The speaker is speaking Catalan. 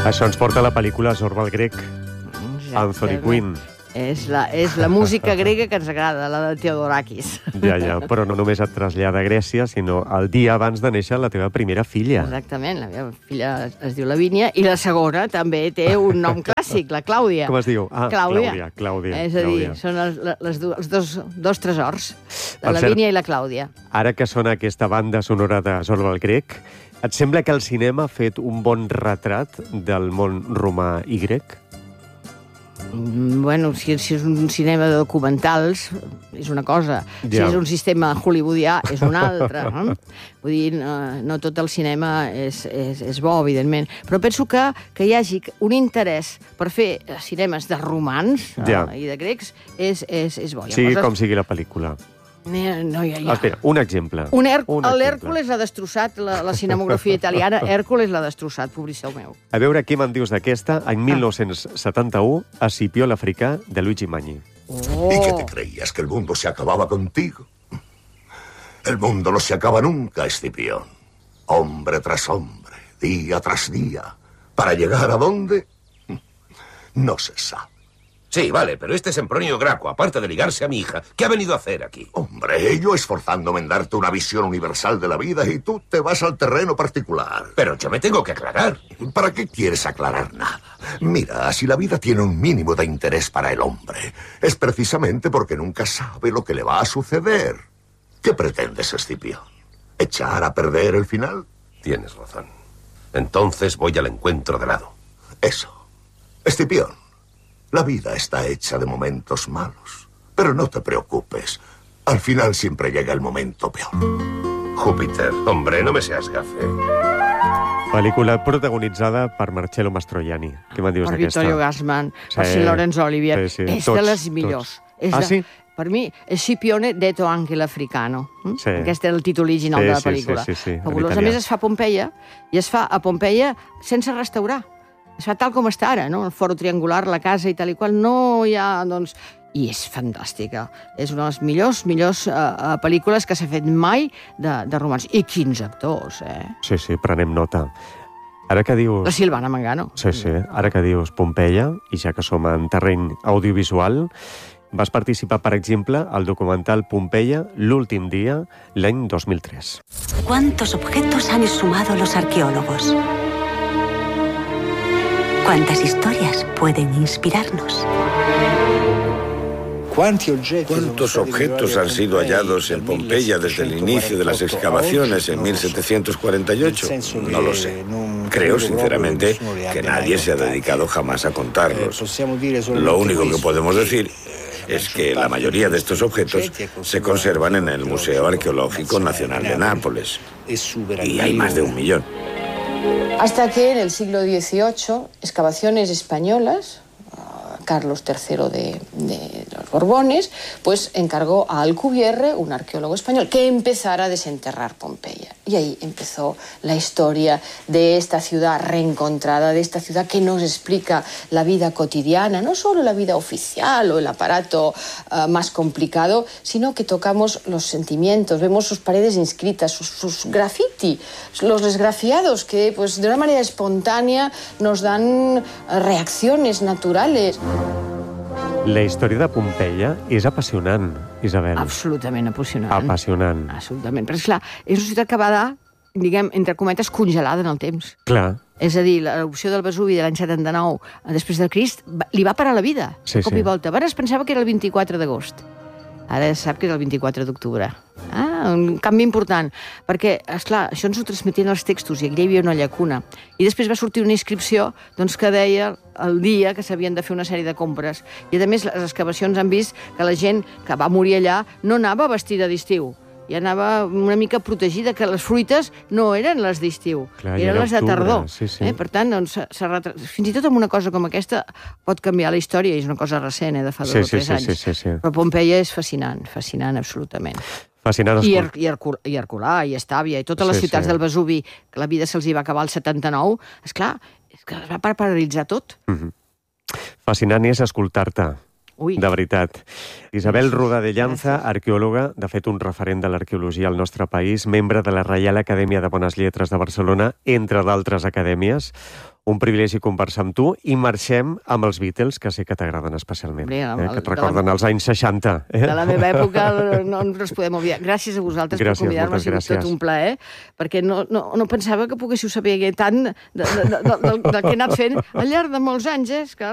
Això ens porta a la pel·lícula Zorba el grec, Anthony Quinn. És la música grega que ens agrada, la de Theodorakis. Ja, però no només et trasllada a Grècia, sinó el dia abans de néixer la teva primera filla. Exactament, la meva filla es diu Lavínia, i la segona també té un nom clàssic, la Clàudia. Com es diu? Clàudia. Clàudia. És a dir, són els dos tresors, la Lavínia i la Clàudia. Ara que sona aquesta banda sonora de Zorba el grec, et sembla que el cinema ha fet un bon retrat del món romà i grec? Bueno, si és un cinema de documentals, és una cosa. Si és un sistema hollywoodià, és una altra. Vull dir, no tot el cinema és bo, evidentment. Però penso que hi hagi un interès per fer cinemes de romans i de grecs és bo. Sigui com sigui la pel·lícula. Espera, un exemple. L'Hèrcules l'ha destrossat, la cinemografia italiana. Hèrcules l'ha destrossat, pobrisseu meu. A veure què me'n dius d'aquesta. Any 1971, Escipió l'africà, de Luigi Magni. ¿Y qué te creías, que el mundo se acababa contigo? El mundo no se acaba nunca, Escipión. Hombre tras hombre, día tras día. ¿Para llegar a dónde? No se sabe. Sí, vale, pero este Sempronio Graco, aparte de ligarse a mi hija, ¿qué ha venido a hacer aquí? Hombre, yo esforzándome en darte una visión universal de la vida y tú te vas al terreno particular. Pero yo me tengo que aclarar. ¿Para qué quieres aclarar nada? Mira, si la vida tiene un mínimo de interés para el hombre, es precisamente porque nunca sabe lo que le va a suceder. ¿Qué pretendes, Escipión? ¿Echar a perder el final? Tienes razón. Entonces voy al encuentro de lado. Eso. Escipión. La vida está hecha de momentos malos. Pero no te preocupes. Al final siempre llega el momento peor. Júpiter, hombre, no me seas gafe. Pel·lícula protagonitzada per Marcello Mastroianni. Què me'n dius d'aquesta? Per Vittorio Gassman, per Laurence Olivier. És de les millors. Sí? Per mi, Scipione detto anche l'africano. Aquest era el títol original de la pel·lícula. Fabulós. A més, es fa a Pompeia, i es fa a Pompeia sense restaurar. Es fa tal com està ara, no? El foro triangular, la casa i tal i qual, no hi ha, doncs... I és fantàstica. És una de les millors pel·lícules que s'ha fet mai de romans. I quins actors, Sí, prenem nota. Ara que dius... La Silvana Mangano. Sí, ara que dius Pompeia, i ja que som en terreny audiovisual, vas participar, per exemple, al documental Pompeia, l'últim dia, l'any 2003. ¿Cuántos objetos han exhumado los arqueólogos? ¿Cuántas historias pueden inspirarnos? ¿Cuántos objetos han sido hallados en Pompeya desde el inicio de las excavaciones en 1748? No lo sé. Creo, sinceramente, que nadie se ha dedicado jamás a contarlos. Lo único que podemos decir es que la mayoría de estos objetos se conservan en el Museo Arqueológico Nacional de Nápoles. Y hay más de 1 millón. Hasta que en el siglo XVIII, excavaciones españolas, Carlos III de los Borbones, pues encargó a Alcubierre, un arqueólogo español, que empezara a desenterrar Pompeya. Y ahí empezó la historia de esta ciudad reencontrada, de esta ciudad que nos explica la vida cotidiana, no solo la vida oficial o el aparato más complicado, sino que tocamos los sentimientos, vemos sus paredes inscritas, sus graffiti, los esgrafiados que pues, de una manera espontánea nos dan reacciones naturales. La història de Pompeia és apassionant, Isabel. Absolutament apassionant. Apassionant. Absolutament. Però, esclar, és una ciutat que va diguem, entre cometes, congelada en el temps. Clar. És a dir, l'erupció del Vesuvi de l'any 79, després del Crist, li va parar la vida, cop i volta. Abans es pensava que era el 24 d'agost. Ara sap que és el 24 d'octubre. Un canvi important, perquè, esclar, això ens ho transmetien els textos i aquí hi havia una llacuna. I després va sortir una inscripció doncs, que deia el dia que s'havien de fer una sèrie de compres. I, a més, les excavacions han vist que la gent que va morir allà no anava vestida d'estiu, i anava una mica protegida, que les fruites no eren les d'estiu, eren les de tardor. Per tant, doncs, fins i tot amb una cosa com aquesta pot canviar la història, i és una cosa recent, de fa 2 o 3 anys. Però Pompeia és fascinant, fascinant absolutament. I Herculà, i Estàvia, i totes les ciutats del Vesuvi, que la vida se'ls hi va acabar al 79, esclar, és que es va paralitzar tot. Fascinant és escoltar-te. De veritat. Isabel Rodà de Llanza, arqueòloga, de fet un referent de l'arqueologia al nostre país, membre de la Reial Acadèmia de Bones Lletres de Barcelona, entre d'altres acadèmies. un privilegi conversar amb tu i marxem amb els Beatles, que sé que t'agraden especialment, que et recorden els anys 60. De la meva època no ens podem oblidar. Gràcies a vosaltres per convidar-me, ha sigut tot un plaer, perquè no pensava que poguéssiu saber tant del que he anat fent al llarg de molts anys,